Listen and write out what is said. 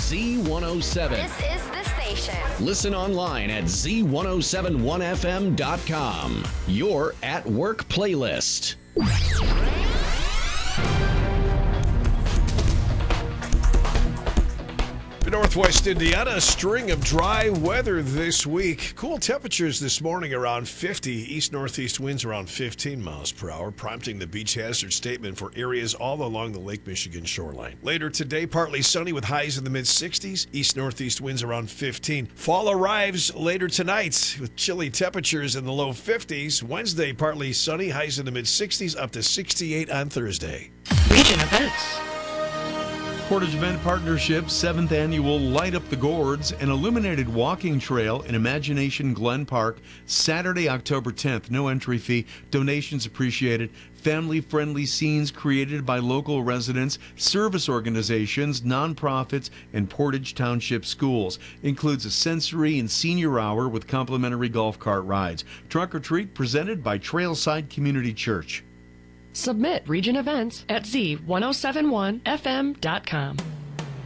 Z107. This is the station. Listen online at z1071fm.com. Your at work playlist. Northwest Indiana, a string of dry weather this week. Cool temperatures this morning around 50. East-northeast winds around 15 miles per hour, prompting the beach hazard statement for areas all along the Lake Michigan shoreline. Later today, partly sunny with highs in the mid-60s. East-northeast winds around 15. Fall arrives later tonight with chilly temperatures in the low 50s. Wednesday, partly sunny, highs in the mid-60s, up to 68 on Thursday. Region events. Portage Event Partnership's 7th annual Light Up the Gourds, an illuminated walking trail in Imagination Glen Park, Saturday, October 10th. No entry fee. Donations appreciated. Family-friendly scenes created by local residents, service organizations, nonprofits, and Portage Township schools. Includes a sensory and senior hour with complimentary golf cart rides. Trunk or treat presented by Trailside Community Church. Submit region events at z1071fm.com.